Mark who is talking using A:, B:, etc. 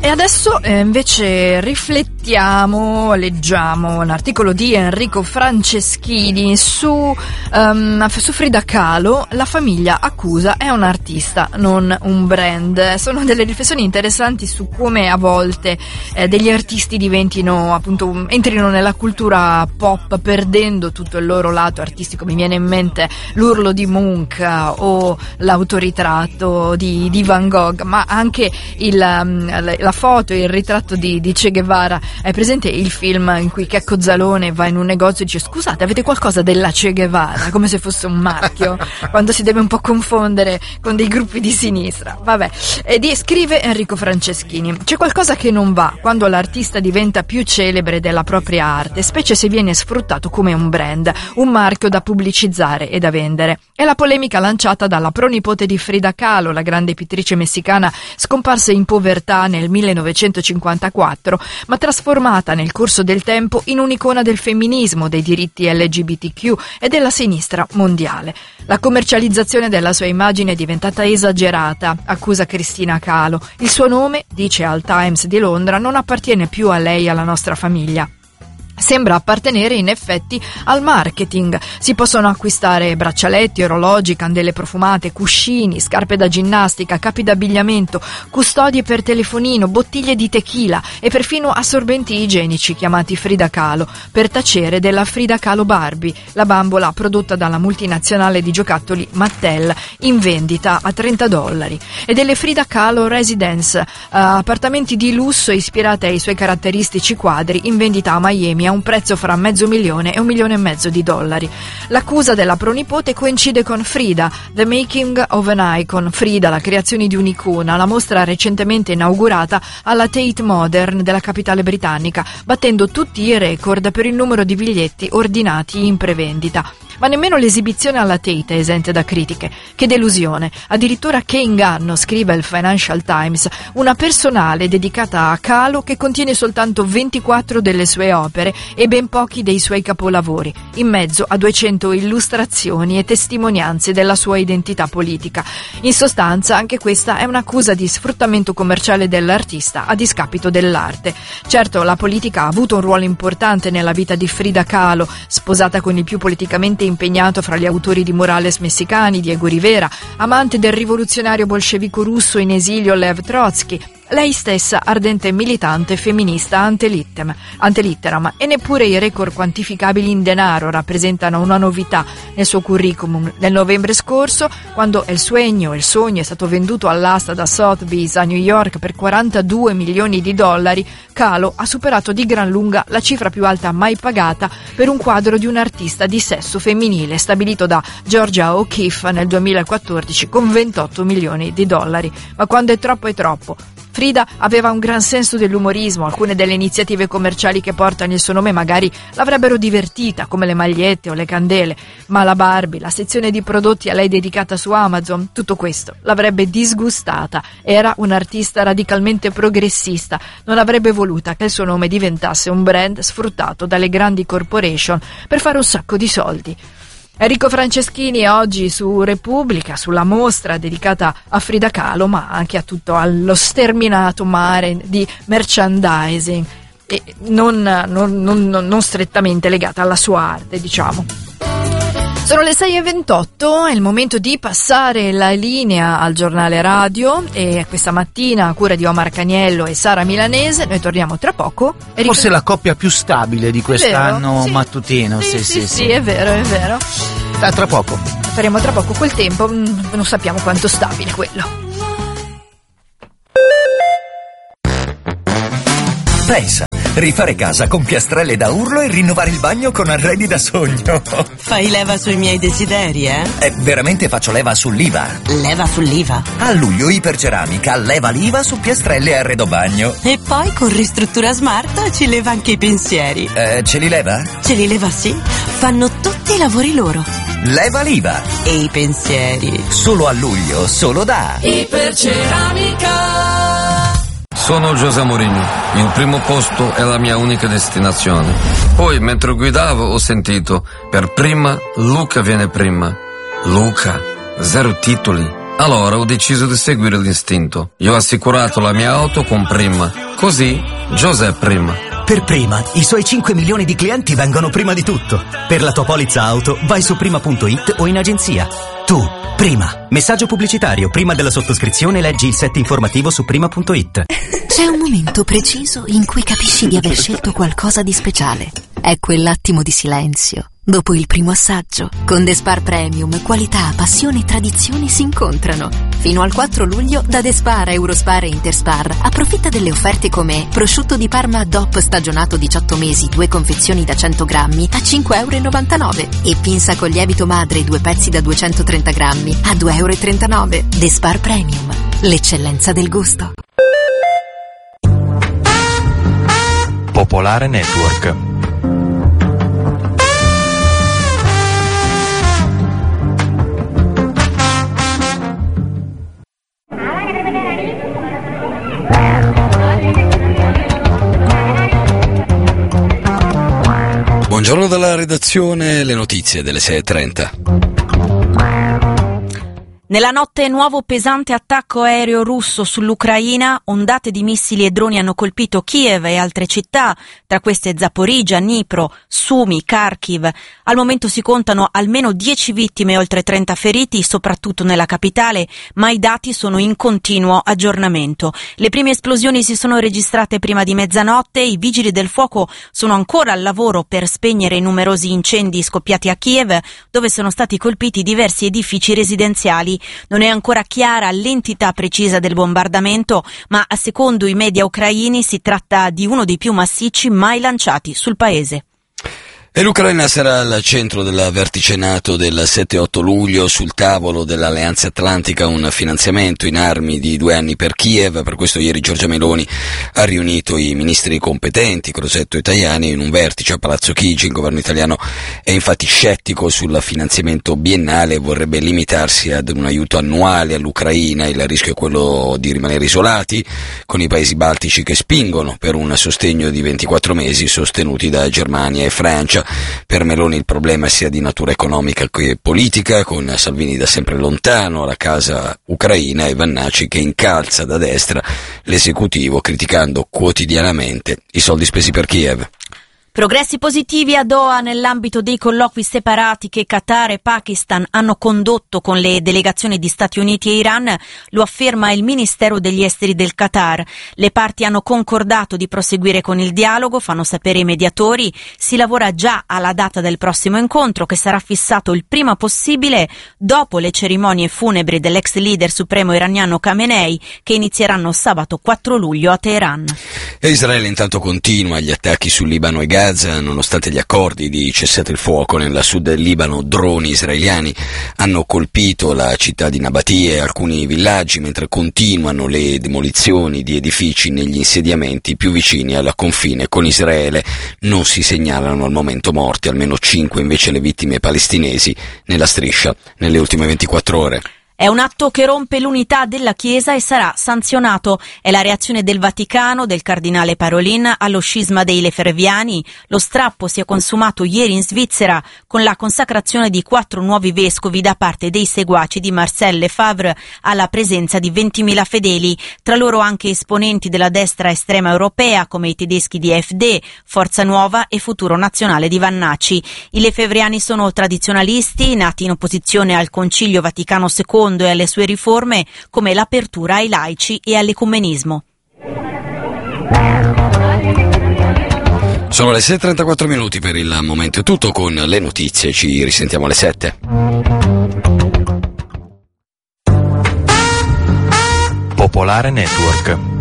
A: E adesso invece riflettiamo, leggiamo un articolo di Enrico Franceschini su Frida Kahlo. La famiglia accusa è un artista, non un brand. Sono delle riflessioni interessanti su come a volte degli artisti diventino, appunto, entrino nella cultura pop perdendo tutto il loro lato artistico. Mi viene in mente l'urlo di Munch o l'autoritratto di Van Gogh, ma anche la foto, il ritratto di Che Guevara. È presente il film in cui Checco Zalone va in un negozio e dice: scusate, avete qualcosa della Che Guevara? Come se fosse un marchio, quando si deve un po' confondere con dei gruppi di sinistra. Vabbè. Scrive Enrico Franceschini: c'è qualcosa che non va quando l'artista diventa più celebre della propria arte, specie se viene sfruttato come un brand, un marchio da pubblicizzare e da vendere. È la polemica lanciata dalla pronipote di Frida Kahlo, la grande pittrice messicana scomparsa in povertà nel 1954, ma trasformata nel corso del tempo in un'icona del femminismo, dei diritti LGBTQ e della sinistra mondiale. La commercializzazione della sua immagine è diventata esagerata, accusa Cristina Kahlo. Il suo nome, dice al Times di Londra, non appartiene più a lei e alla nostra famiglia. Sembra appartenere in effetti al marketing. Si possono acquistare braccialetti, orologi, candele profumate, cuscini, scarpe da ginnastica, capi d'abbigliamento, custodie per telefonino, bottiglie di tequila e perfino assorbenti igienici chiamati Frida Kahlo, per tacere della Frida Kahlo Barbie, la bambola prodotta dalla multinazionale di giocattoli Mattel, in vendita a $30, e delle Frida Kahlo Residence, appartamenti di lusso ispirati ai suoi caratteristici quadri, in vendita a Miami a un prezzo fra $500,000 e $1,5 milioni. L'accusa della pronipote coincide con Frida, The Making of an Icon, Frida, la creazione di un'icona, la mostra recentemente inaugurata alla Tate Modern della capitale britannica, battendo tutti i record per il numero di biglietti ordinati in prevendita. Ma nemmeno l'esibizione alla Tate è esente da critiche. Che delusione! Addirittura che inganno, scrive il Financial Times, una personale dedicata a Kahlo che contiene soltanto 24 delle sue opere e ben pochi dei suoi capolavori, in mezzo a 200 illustrazioni e testimonianze della sua identità politica. In sostanza, anche questa è un'accusa di sfruttamento commerciale dell'artista a discapito dell'arte. Certo, la politica ha avuto un ruolo importante nella vita di Frida Kahlo, sposata con il più politicamente impegnato fra gli autori di murales messicani, Diego Rivera, amante del rivoluzionario bolscevico russo in esilio Lev Trotsky, lei stessa ardente militante femminista ante litteram, e neppure i record quantificabili in denaro rappresentano una novità nel suo curriculum. Nel novembre scorso, quando il sogno è stato venduto all'asta da Sotheby's a New York per $42 milioni, Kahlo ha superato di gran lunga la cifra più alta mai pagata per un quadro di un artista di sesso femminile, stabilito da Georgia O'Keeffe nel 2014 con $28 milioni. Ma quando è troppo è troppo. Frida aveva un gran senso dell'umorismo, alcune delle iniziative commerciali che portano il suo nome magari l'avrebbero divertita, come le magliette o le candele, ma la Barbie, la sezione di prodotti a lei dedicata su Amazon, tutto questo l'avrebbe disgustata. Era un'artista radicalmente progressista, non avrebbe voluta che il suo nome diventasse un brand sfruttato dalle grandi corporation per fare un sacco di soldi. Enrico Franceschini oggi su Repubblica, sulla mostra dedicata a Frida Kahlo, ma anche a tutto allo sterminato mare di merchandising e non strettamente legata alla sua arte, diciamo. Sono le 6:28, è il momento di passare la linea al giornale radio, e questa mattina a cura di Omar Caniello e Sara Milanese. Noi torniamo tra poco.
B: Forse la coppia più stabile di quest'anno
A: sì.
B: mattutino.
A: Sì, è vero.
B: Tra poco.
A: Faremo tra poco quel tempo, non sappiamo quanto stabile quello.
C: Pensa, rifare casa con piastrelle da urlo e rinnovare il bagno con arredi da sogno.
D: Fai leva sui miei desideri, eh?
C: Veramente faccio leva sull'IVA.
D: Leva sull'IVA?
C: A luglio Iperceramica leva l'IVA su piastrelle e arredo bagno.
D: E poi con Ristruttura Smart ci leva anche i pensieri.
C: Ce li leva?
D: Ce li leva, sì. Fanno tutti i lavori loro.
C: Leva l'IVA.
D: E i pensieri.
C: Solo a luglio, solo da
D: Iperceramica.
E: Sono José Mourinho, il primo posto è la mia unica destinazione. Poi, mentre guidavo, ho sentito, per prima, Luca viene prima. Luca, 0 titoli, Allora ho deciso di seguire l'istinto. Io ho assicurato la mia auto con Prima. Così José Prima.
F: Per Prima, i suoi 5 milioni di clienti vengono prima di tutto. Per la tua polizza auto, vai su prima.it o in agenzia. Tu, Prima. Messaggio pubblicitario. Prima della sottoscrizione leggi il set informativo su prima.it.
G: C'è un momento preciso in cui capisci di aver scelto qualcosa di speciale. È quell'attimo di silenzio dopo il primo assaggio. Con The Spar Premium, qualità, passione e tradizione si incontrano. Fino al 4 luglio da The Spar, Eurospar e Interspar approfitta delle offerte come prosciutto di Parma DOP stagionato 18 mesi, 2 confezioni da 100 grammi a €5,99 e pinza con lievito madre 2 pezzi da 230 grammi a €2,39. The Spar Premium, l'eccellenza del gusto.
H: Popolare Network.
I: Buongiorno dalla redazione, le notizie delle 6:30.
J: Nella notte nuovo pesante attacco aereo russo sull'Ucraina, ondate di missili e droni hanno colpito Kiev e altre città, tra queste Zaporizhzhia, Dnipro, Sumi, Kharkiv. Al momento si contano almeno 10 vittime e oltre 30 feriti, soprattutto nella capitale, ma i dati sono in continuo aggiornamento. Le prime esplosioni si sono registrate prima di mezzanotte, i vigili del fuoco sono ancora al lavoro per spegnere i numerosi incendi scoppiati a Kiev, dove sono stati colpiti diversi edifici residenziali. Non è ancora chiara l'entità precisa del bombardamento, ma secondo i media ucraini si tratta di uno dei più massicci mai lanciati sul paese.
I: E l'Ucraina sarà al centro del vertice NATO del 7-8 luglio, sul tavolo dell'Alleanza Atlantica un finanziamento in armi di 2 anni per Kiev. Per questo ieri Giorgia Meloni ha riunito i ministri competenti, Crosetto e Tajani, in un vertice a Palazzo Chigi. Il governo italiano è infatti scettico sul finanziamento biennale e vorrebbe limitarsi ad un aiuto annuale all'Ucraina. Il rischio è quello di rimanere isolati, con i paesi baltici che spingono per un sostegno di 24 mesi sostenuti da Germania e Francia. Per Meloni il problema sia di natura economica che politica, con Salvini da sempre lontano alla casa ucraina e Vannaci che incalza da destra l'esecutivo criticando quotidianamente i soldi spesi per Kiev.
J: Progressi positivi a Doha nell'ambito dei colloqui separati che Qatar e Pakistan hanno condotto con le delegazioni di Stati Uniti e Iran, lo afferma il Ministero degli Esteri del Qatar. Le parti hanno concordato di proseguire con il dialogo, fanno sapere i mediatori. Si lavora già alla data del prossimo incontro, che sarà fissato il prima possibile dopo le cerimonie funebri dell'ex leader supremo iraniano Khamenei, che inizieranno sabato 4 luglio a Teheran.
I: E Israele intanto continua gli attacchi sul Libano e Gaza. Nonostante gli accordi di cessate il fuoco nel sud del Libano, droni israeliani hanno colpito la città di Nabatia e alcuni villaggi, mentre continuano le demolizioni di edifici negli insediamenti più vicini al confine con Israele. Non si segnalano al momento morti, almeno 5 invece le vittime palestinesi nella striscia nelle ultime 24 ore.
J: È un atto che rompe l'unità della Chiesa e sarà sanzionato. È la reazione del Vaticano, del cardinale Parolin, allo scisma dei Lefebvriani. Lo strappo si è consumato ieri in Svizzera con la consacrazione di 4 nuovi vescovi da parte dei seguaci di Marcel Lefebvre alla presenza di 20.000 fedeli, tra loro anche esponenti della destra estrema europea come i tedeschi di AfD, Forza Nuova e Futuro Nazionale di Vannaci. I Lefebvriani sono tradizionalisti, nati in opposizione al Concilio Vaticano II e alle sue riforme, come l'apertura ai laici e all'ecumenismo.
I: Sono le 6:34 minuti, per il momento è tutto con le notizie, ci risentiamo alle 7.
H: Popolare Network.